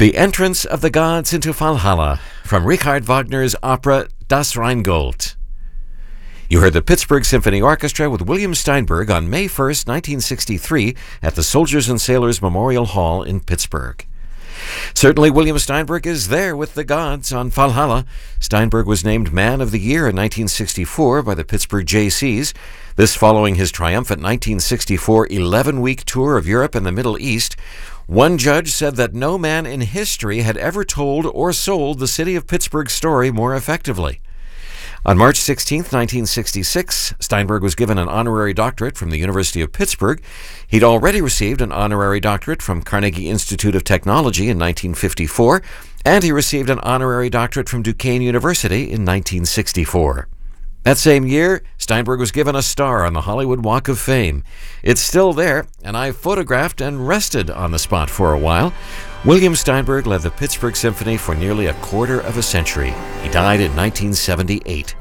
The Entrance of the Gods into Valhalla from Richard Wagner's opera Das Rheingold. You heard the Pittsburgh Symphony Orchestra with William Steinberg on May 1st, 1963 at the Soldiers and Sailors Memorial Hall in Pittsburgh. Certainly William Steinberg is there with the gods on Valhalla. Steinberg was named Man of the Year in 1964 by the Pittsburgh Jaycees, this following his triumphant 1964 11-week tour of Europe and the Middle East. One judge said that no man in history had ever told or sold the city of Pittsburgh's story more effectively. On March 16, 1966, Steinberg was given an honorary doctorate from the University of Pittsburgh. He'd already received an honorary doctorate from Carnegie Institute of Technology in 1954, and he received an honorary doctorate from Duquesne University in 1964. That same year, Steinberg was given a star on the Hollywood Walk of Fame. It's still there, and I photographed and rested on the spot for a while. William Steinberg led the Pittsburgh Symphony for nearly a quarter of a century. He died in 1978.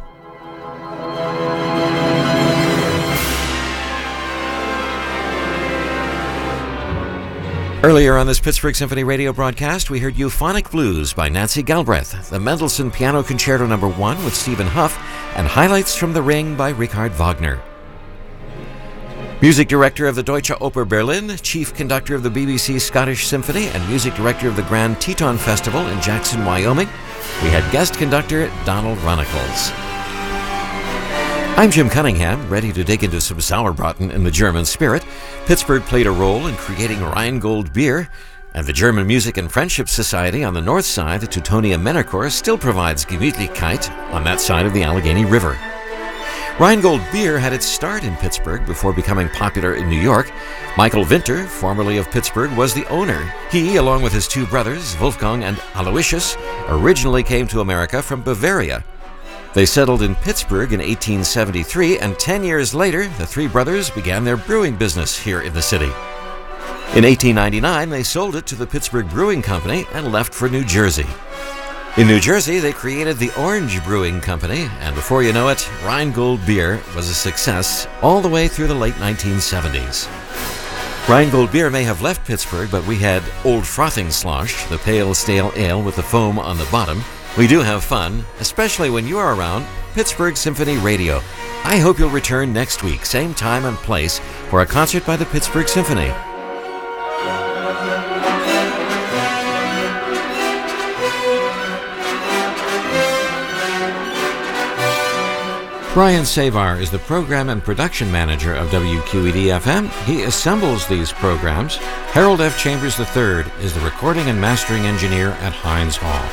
Earlier on this Pittsburgh Symphony radio broadcast, we heard Euphonic Blues by Nancy Galbraith, the Mendelssohn Piano Concerto No. 1 with Stephen Huff, and Highlights from the Ring by Richard Wagner. Music director of the Deutsche Oper Berlin, chief conductor of the BBC Scottish Symphony, and music director of the Grand Teton Festival in Jackson, Wyoming, we had guest conductor Donald Runnicles. I'm Jim Cunningham, ready to dig into some Sauerbraten in the German spirit. Pittsburgh played a role in creating Rheingold beer, and the German Music and Friendship Society on the north side, the Teutonia Männerchor, still provides Gemütlichkeit on that side of the Allegheny River. Rheingold beer had its start in Pittsburgh before becoming popular in New York. Michael Winter, formerly of Pittsburgh, was the owner. He, along with his two brothers, Wolfgang and Aloysius, originally came to America from Bavaria. They settled in Pittsburgh in 1873, and 10 years later, the three brothers began their brewing business here in the city. In 1899, they sold it to the Pittsburgh Brewing Company and left for New Jersey. In New Jersey, they created the Orange Brewing Company, and before you know it, Rheingold beer was a success all the way through the late 1970s. Rheingold beer may have left Pittsburgh, but we had Old Frothing Slosh, the pale, stale ale with the foam on the bottom. We do have fun, especially when you are around Pittsburgh Symphony Radio. I hope you'll return next week, same time and place, for a concert by the Pittsburgh Symphony. Brian Savar is the program and production manager of WQED-FM. He assembles these programs. Harold F. Chambers III is the recording and mastering engineer at Heinz Hall.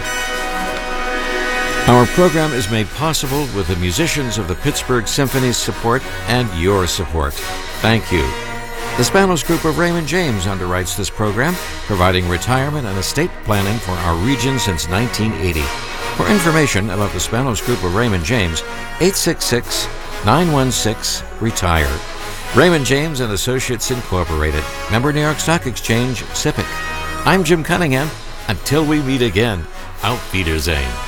Our program is made possible with the musicians of the Pittsburgh Symphony's support and your support. Thank you. The Spanos Group of Raymond James underwrites this program, providing retirement and estate planning for our region since 1980. For information about the Spanos Group of Raymond James, 866-916-RETIRE. Raymond James and Associates Incorporated. Member New York Stock Exchange, SIPC. I'm Jim Cunningham. Until we meet again, auf Wiedersehen.